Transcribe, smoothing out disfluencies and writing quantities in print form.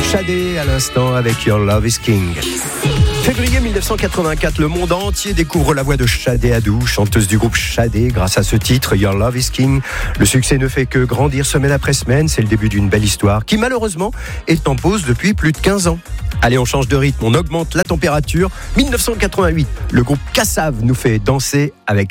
Shadé à l'instant avec Your Love is King. Février 1984, le monde entier découvre la voix de Shadé Adou, chanteuse du groupe Shadé, grâce à ce titre, Your Love is King. Le succès ne fait que grandir semaine après semaine, c'est le début d'une belle histoire qui malheureusement est en pause depuis plus de 15 ans. Allez, on change de rythme, on augmente la température. 1988, le groupe Kassav nous fait danser avec